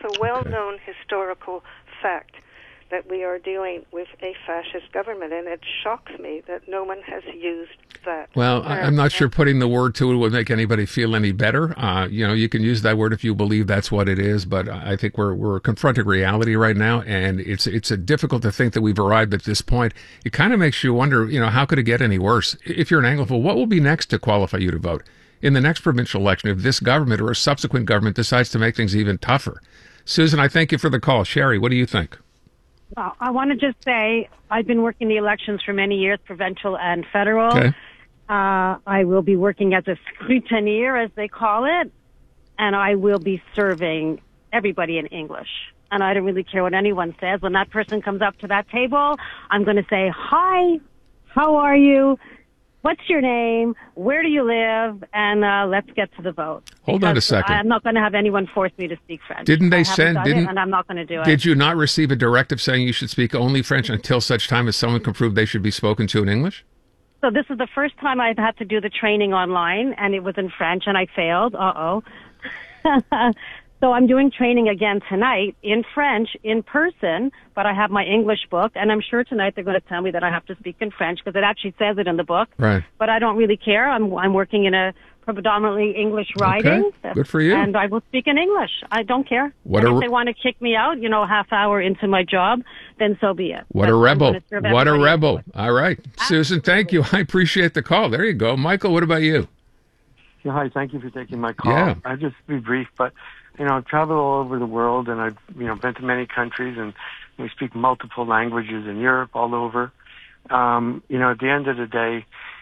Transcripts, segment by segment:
a well-known historical fact that we are dealing with a fascist government, and it shocks me that no one has used that. Well, I'm not sure putting the word to it would make anybody feel any better. You can use that word if you believe that's what it is, but I think we're confronting reality right now, and it's difficult to think that we've arrived at this point. It kind of makes you wonder, how could it get any worse? If you're an Anglophile, what will be next to qualify you to vote in the next provincial election if this government or a subsequent government decides to make things even tougher? Susan, I thank you for the call. Sherry, what do you think? Well, I want to just say I've been working the elections for many years, provincial and federal. Okay. I will be working as a scrutineer, as they call it, and I will be serving everybody in English. And I don't really care what anyone says. When that person comes up to that table, I'm going to say, hi, how are you? What's your name? Where do you live? And let's get to the vote. Hold on a second. I'm not going to have anyone force me to speak French. Didn't they send? And I'm not going to do it. Did you not receive a directive saying you should speak only French until such time as someone can prove they should be spoken to in English? So this is the first time I've had to do the training online, and it was in French, and I failed. So I'm doing training again tonight in French, in person, but I have my English book, and I'm sure tonight they're going to tell me that I have to speak in French because it actually says it in the book. Right. But I don't really care. I'm working in a predominantly English writing. Okay. Good for you. And I will speak in English. I don't care. If they want to kick me out, half hour into my job, then so be it. What a rebel. What a rebel. All right. Susan, thank you. I appreciate the call. There you go. Michael, what about you? Yeah, hi. Thank you for taking my call. Yeah. I'll just be brief, but I've traveled all over the world, and I've, been to many countries, and we speak multiple languages in Europe, all over. At the end of the day,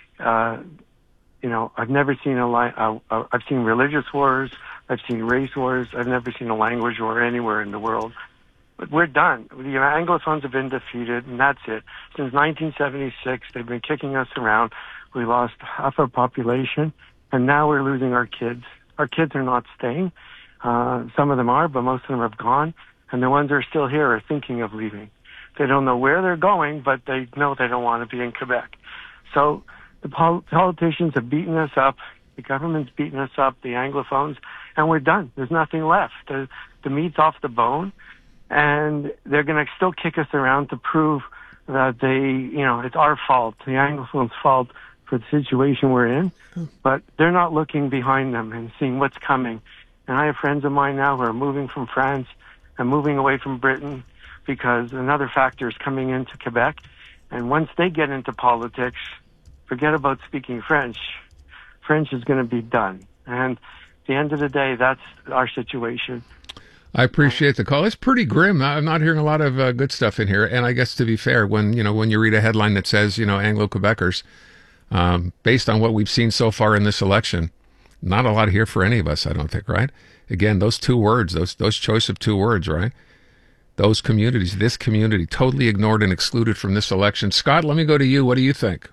I've never seen I've seen religious wars, I've seen race wars, I've never seen a language war anywhere in the world. But we're done. The Anglophones have been defeated, and that's it. Since 1976, they've been kicking us around. We lost half our population, and now we're losing our kids. Our kids are not staying. Some of them are, but most of them have gone. And the ones that are still here are thinking of leaving. They don't know where they're going, but they know they don't want to be in Quebec. So the politicians have beaten us up. The government's beaten us up, the Anglophones, and we're done. There's nothing left. The meat's off the bone, and they're going to still kick us around to prove that it's our fault, the Anglophones' fault for the situation we're in. But they're not looking behind them and seeing what's coming. And I have friends of mine now who are moving from France and moving away from Britain because another factor is coming into Quebec. And once they get into politics, forget about speaking French. French is going to be done. And at the end of the day, that's our situation. I appreciate the call. It's pretty grim. I'm not hearing a lot of good stuff in here. And I guess to be fair, when you read a headline that says, Anglo-Quebecers, based on what we've seen so far in this election, not a lot here for any of us, I don't think, right? Again, those two words, those choice of two words, right? Those communities, this community, totally ignored and excluded from this election. Scott, let me go to you. What do you think?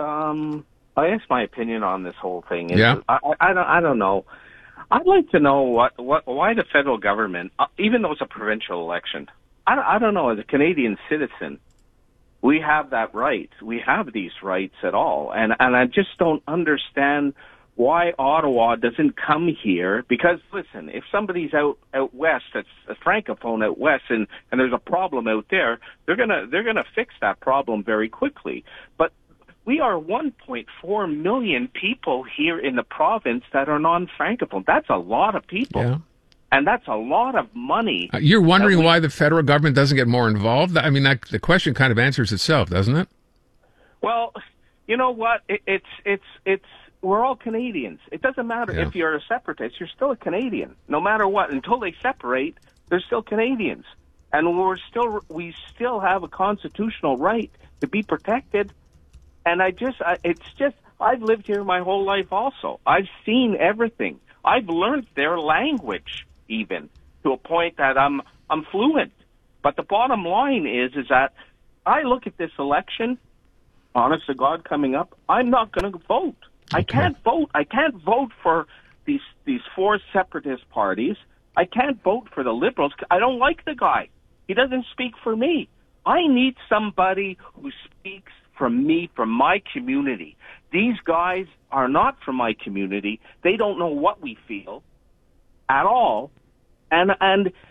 I guess my opinion on this whole thing is, yeah. I don't know. I'd like to know why the federal government, even though it's a provincial election, I don't know, as a Canadian citizen, we have that right. We have these rights at all. And I just don't understand why Ottawa doesn't come here. Because, listen, if somebody's out west, that's a francophone out west, and there's a problem out there, they're gonna fix that problem very quickly. But we are 1.4 million people here in the province that are non-francophone. That's a lot of people. Yeah. And that's a lot of money. You're wondering why the federal government doesn't get more involved? I mean, the question kind of answers itself, doesn't it? Well, you know what? It's we're all Canadians. It doesn't matter if you're a separatist. You're still a Canadian, no matter what. Until they separate, they're still Canadians. And we still have a constitutional right to be protected. And I've lived here my whole life also. I've seen everything. I've learned their language even to a point that I'm fluent. But the bottom line is that I look at this election, honest to God, coming up, I'm not going to vote. Okay. I can't vote. I can't vote for these four separatist parties. I can't vote for the Liberals. I don't like the guy. He doesn't speak for me. I need somebody who speaks from me, from my community. These guys are not from my community. They don't know what we feel at all. And